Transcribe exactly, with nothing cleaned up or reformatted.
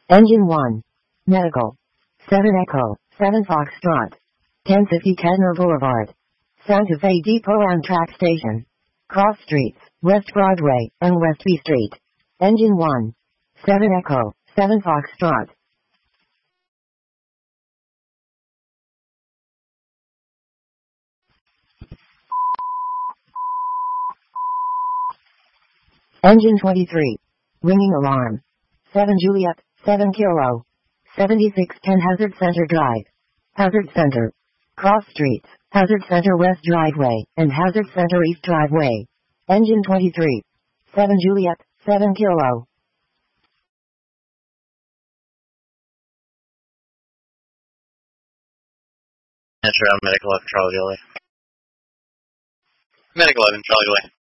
Engine one. Medical. seven Echo, seven Foxtrot. ten fifty Kettner Boulevard. Santa Fe Depot Amtrak Station. Cross Streets, West Broadway, and West B Street. Engine one. seven Echo, seven Foxtrot. Engine twenty-three. Ringing alarm. seven Juliet, seven Kilo. seventy-six ten Hazard Center Drive. Hazard Center. Cross Streets, Hazard Center West Driveway, and Hazard Center East Driveway. Engine twenty-three. seven Juliet, seven Kilo. Metro Medical eleven Charlie Julie. Medical eleven Charlie Julie.